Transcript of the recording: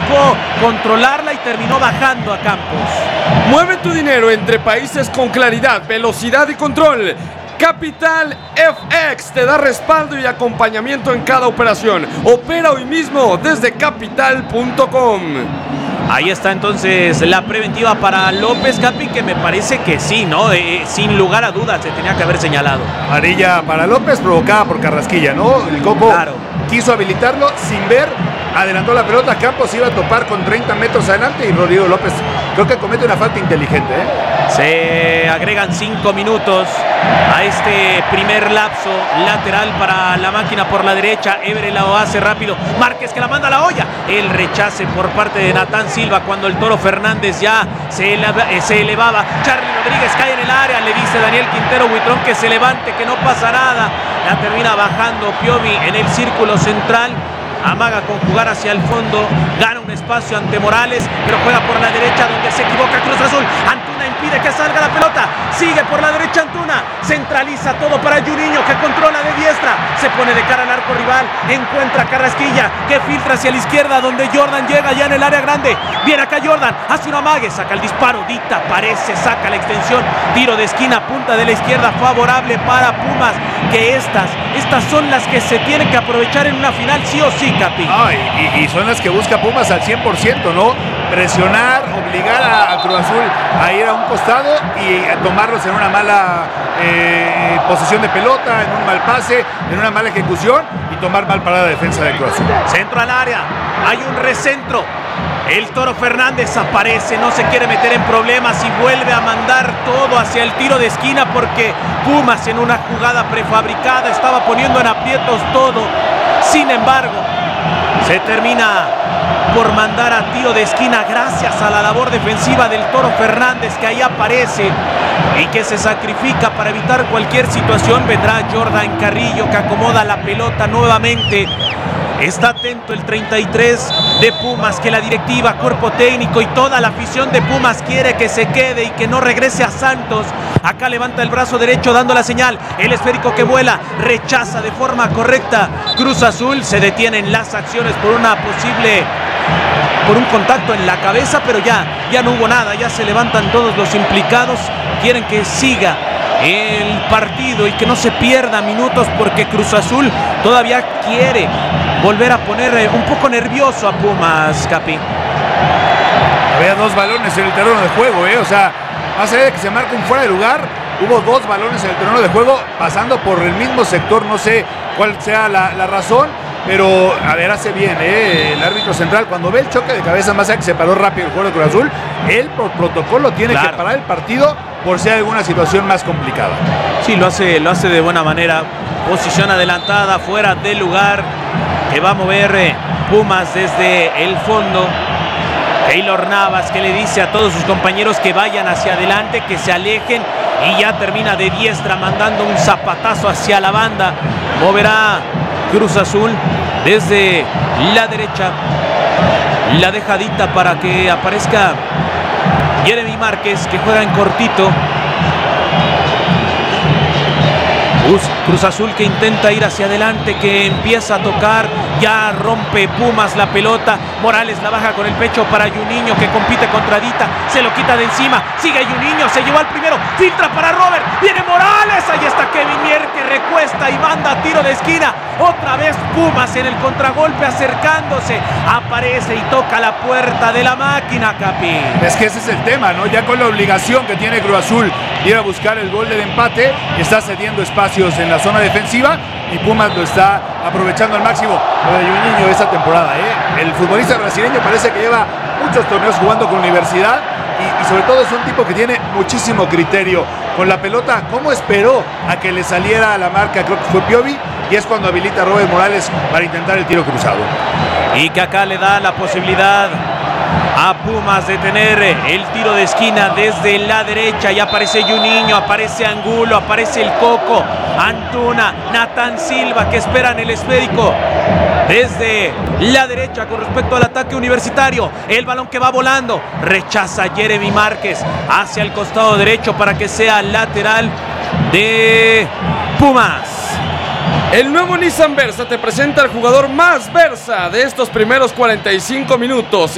buscó controlarla y terminó bajando a Campos. Mueve tu dinero entre países con claridad, velocidad y control. Capital FX te da respaldo y acompañamiento en cada operación. Opera hoy mismo desde capital.com. Ahí está entonces la preventiva para López, Capi, que me parece que sí, ¿no? Sin lugar a dudas se tenía que haber señalado. Amarilla para López provocada por Carrasquilla, ¿no? El Coco Claro. Quiso habilitarlo sin ver, adelantó la pelota, Campos iba a topar con 30 metros adelante y Rodrigo López creo que comete una falta inteligente, ¿eh? Se agregan 5 minutos a este primer lapso lateral para la máquina por la derecha. Évere la hace rápido. Márquez que la manda a la olla. El rechace por parte de Natán Silva cuando el Toro Fernández ya se elevaba. Charly Rodríguez cae en el área. Le dice Daniel Quintero Buitrón que se levante, que no pasa nada. La termina bajando Piovi en el círculo central. Amaga con jugar hacia el fondo, gana un espacio ante Morales, pero juega por la derecha donde se equivoca Cruz Azul. Antuna impide que salga la pelota, sigue por la derecha Antuna, centraliza todo para Juninho que controla de diestra, se pone de cara al arco rival, encuentra a Carrasquilla que filtra hacia la izquierda donde Jordan llega ya en el área grande. Viene acá Jordan, hace un amague, saca el disparo, Dita aparece, saca la extensión, tiro de esquina, punta de la izquierda favorable para Pumas, que estas son las que se tienen que aprovechar en una final sí o sí, Capi. Y son las que busca Pumas al 100%, ¿no? Presionar, obligar a Cruz Azul a ir a un costado y a tomarlos en una mala posesión de pelota, en un mal pase, en una mala ejecución y tomar mal parada la defensa de Cruz Azul. Centro al área, hay un recentro. El Toro Fernández aparece, no se quiere meter en problemas y vuelve a mandar todo hacia el tiro de esquina porque Pumas en una jugada prefabricada estaba poniendo en aprietos todo. Sin embargo, se termina por mandar a tiro de esquina gracias a la labor defensiva del Toro Fernández que ahí aparece y que se sacrifica para evitar cualquier situación. Vendrá Jordan Carrillo que acomoda la pelota nuevamente. Está atento el 33 de Pumas, que la directiva, cuerpo técnico y toda la afición de Pumas quiere que se quede y que no regrese a Santos. Acá levanta el brazo derecho dando la señal. El esférico que vuela, rechaza de forma correcta. Cruz Azul se detiene en las acciones por un contacto en la cabeza, pero ya no hubo nada. Ya se levantan todos los implicados. Quieren que siga el partido y que no se pierda minutos porque Cruz Azul todavía quiere volver a poner un poco nervioso a Pumas, Capi. Había 2 balones en el terreno de juego, o sea, más allá de que se marque un fuera de lugar, hubo 2 balones en el terreno de juego pasando por el mismo sector. No sé cuál sea la razón, pero a ver, hace bien el árbitro central cuando ve el choque de cabeza, más allá que se paró rápido el jugador de Cruz Azul, él por protocolo tiene que parar el partido por si hay alguna situación más complicada. Sí, lo hace de buena manera. Posición adelantada, fuera del lugar, que va a mover Pumas desde el fondo. Keylor Navas que le dice a todos sus compañeros que vayan hacia adelante, que se alejen, y ya termina de diestra mandando un zapatazo hacia la banda. Moverá Cruz Azul desde la derecha. La dejadita para que aparezca Jeremy Márquez, que juega en cortito. Cruz Azul que intenta ir hacia adelante, que empieza a tocar, ya rompe Pumas la pelota. Morales la baja con el pecho para Juninho, que compite contra Dita, se lo quita de encima, sigue Juninho, se llevó al primero, filtra para Robert, viene Morales, ahí está Kevin Mier que recuesta y manda tiro de esquina. Otra vez Pumas en el contragolpe acercándose, aparece y toca la puerta de la máquina, Capi. Es que ese es el tema, ¿no? Ya con la obligación que tiene Cruz Azul ir a buscar el gol del empate, está cediendo espacios en la zona defensiva y Pumas lo está aprovechando al máximo. Lo de Juninho esta temporada, el futbolista brasileño parece que lleva muchos torneos jugando con universidad y sobre todo es un tipo que tiene muchísimo criterio con la pelota. ¿Cómo esperó a que le saliera a la marca? Creo que fue Piovi, y es cuando habilita a Robert Morales para intentar el tiro cruzado. Y que acá le da la posibilidad a Pumas de tener el tiro de esquina desde la derecha. Y aparece Juninho, aparece Angulo, aparece el Coco, Antuna, Natán Silva, que esperan el esférico desde la derecha con respecto al ataque universitario. El balón que va volando, rechaza Jeremy Márquez hacia el costado derecho para que sea lateral de Pumas. El nuevo Nissan Versa te presenta al jugador más Versa de estos primeros 45 minutos.